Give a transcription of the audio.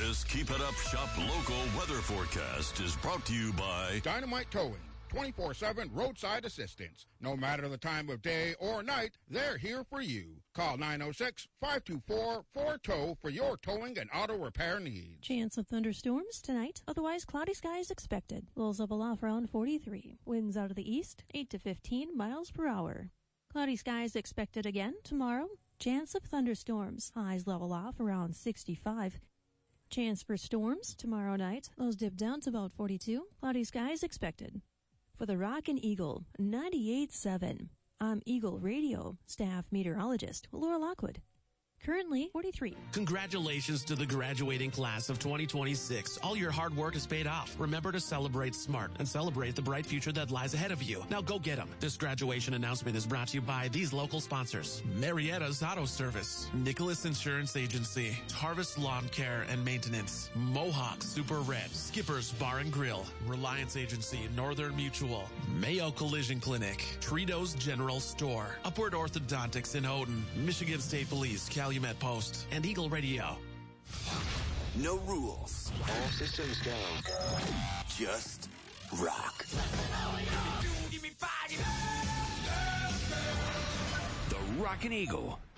This Keep It Up Shop local weather forecast is brought to you by Dynamite Towing, 24/7 roadside assistance. No matter the time of day or night, they're here for you. Call 906-524-4TOW for your towing and auto repair needs. Chance of thunderstorms tonight. Otherwise, cloudy skies expected. Lows level off around 43. Winds out of the east, 8 to 15 miles per hour. Cloudy skies expected again tomorrow. Chance of thunderstorms. Highs level off around 65. Chance for storms tomorrow night. Lows dip down to about 42. Cloudy skies expected. For the Rockin' Eagle 98.7, I'm Eagle Radio staff meteorologist Laura Lockwood. Currently 43. Congratulations to the graduating class of 2026. All your hard work is paid off. Remember to celebrate smart and celebrate the bright future that lies ahead of you. Now go get them. This graduation announcement is brought to you by these local sponsors: Marietta's Auto Service, Nicholas Insurance Agency, Harvest Lawn Care and Maintenance, Mohawk Super Red, Skipper's Bar and Grill, Reliance Agency, Northern Mutual, Mayo Collision Clinic, Tritos General Store, Upward Orthodontics in Houghton, Michigan State Police, Calumet Post, and Eagle Radio. No rules. All systems go. Just rock. The Rockin' Eagle